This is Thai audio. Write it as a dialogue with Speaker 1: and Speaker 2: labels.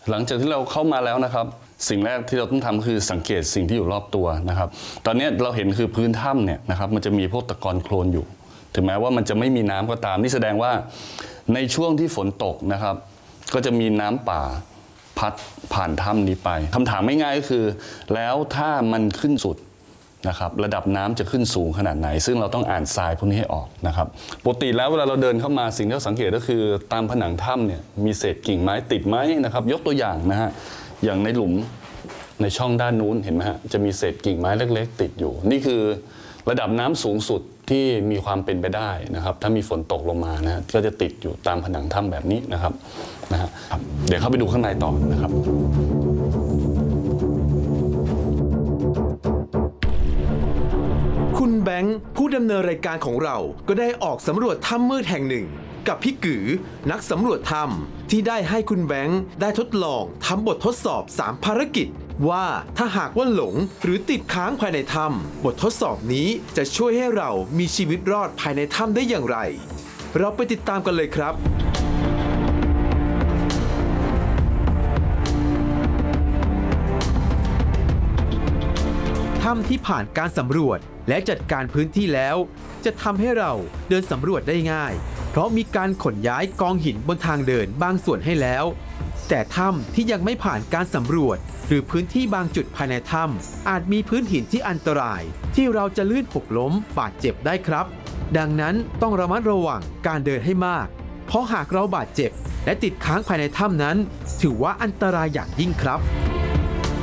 Speaker 1: หลังจากที่เราเข้ามาแล้วนะครับสิ่งแรกที่เราต้องทำคือสังเกตสิ่งที่อยู่รอบตัวนะครับตอนนี้เราเห็นคือพื้นถ้ำเนี่ยนะครับมันจะมีพวกตะกอนโคลนอยู่ถึงแม้ว่ามันจะไม่มีน้ำก็ตามนี่แสดงว่าในช่วงที่ฝนตกนะครับก็จะมีน้ำป่าพัดผ่านถ้ำนี้ไปคำถามไม่ง่ายก็คือแล้วถ้ามันขึ้นสุดนะครับระดับน้ำจะขึ้นสูงขนาดไหนซึ่งเราต้องอ่านทรายพวกนี้ให้ออกนะครับปกติแล้วเวลาเราเดินเข้ามาสิ่งที่เราสังเกตก็คือตามผนังถ้ำเนี่ยมีเศษกิ่งไม้ติดไหมนะครับยกตัวอย่างนะฮะอย่างในหลุมในช่องด้านนู้นเห็นไหมฮะจะมีเศษกิ่งไม้เล็กๆติดอยู่นี่คือระดับน้ำสูงสุดที่มีความเป็นไปได้นะครับถ้ามีฝนตกลงมานะก็จะติดอยู่ตามผนังถ้ำแบบนี้นะครับเดี๋ยวเข้าไปดูข้างในต่อนะครับ
Speaker 2: คุณแบงค์ผู้ดำเนินรายการของเราก็ได้ออกสำรวจถ้ำมืดแห่งหนึ่งกับพี่กือนักสำรวจถ้ำที่ได้ให้คุณแบงค์ได้ทดลองทำบททดสอบ3ภารกิจว่าถ้าหากว่าหลงหรือติดค้างภายในถ้ำบททดสอบนี้จะช่วยให้เรามีชีวิตรอดภายในถ้ำได้อย่างไรเราไปติดตามกันเลยครับถ้ำที่ผ่านการสำรวจและจัดการพื้นที่แล้วจะทำให้เราเดินสำรวจได้ง่ายเพราะมีการขนย้ายกองหินบนทางเดินบางส่วนให้แล้วแต่ถ้ำที่ยังไม่ผ่านการสำรวจหรือพื้นที่บางจุดภายในถ้ำอาจมีพื้นหินที่อันตรายที่เราจะลื่นหกล้มบาดเจ็บได้ครับดังนั้นต้องระมัดระวังการเดินให้มากเพราะหากเราบาดเจ็บและติดค้างภายในถ้ำนั้นถือว่าอันตรายอย่างยิ่งครับ